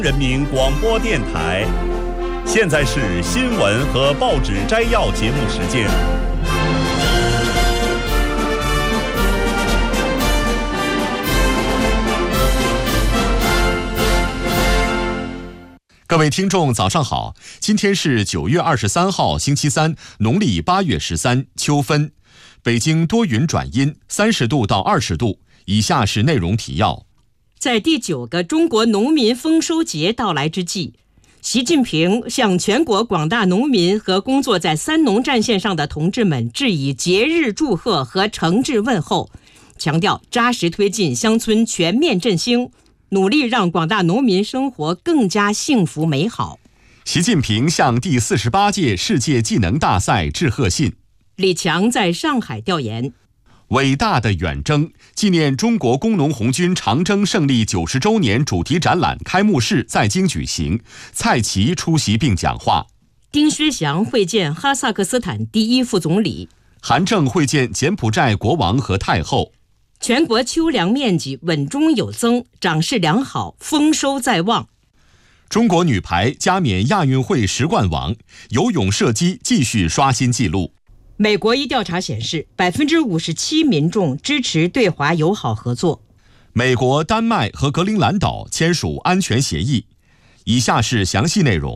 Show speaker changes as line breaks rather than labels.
人民广播电台，现在是新闻和报纸摘要节目时间。各位听众早上好，今天是9月23号星期三，农历8月13，秋分。北京多云转阴，30度到20度。以下是内容提要。
在第9个中国农民丰收节到来之际，习近平向全国广大农民和工作在三农战线上的同志们致以节日祝贺和诚挚问候，强调扎实推进乡村全面振兴，努力让广大农民生活更加幸福美好。
习近平向第48届世界技能大赛致贺信。
李强在上海调研。
伟大的远征纪念中国工农红军长征胜利90周年主题展览开幕式在京举行，蔡奇出席并讲话。
丁薛祥会见哈萨克斯坦第1副总理。
韩正会见柬埔寨国王和太后。
全国秋粮面积稳中有增，长势良好，丰收在望。
中国女排加冕亚运会10冠王，游泳射击继续刷新纪录。
美国一调查显示，57%民众支持对华友好合作。
美国、丹麦和格陵兰岛签署安全协议。以下是详细内容。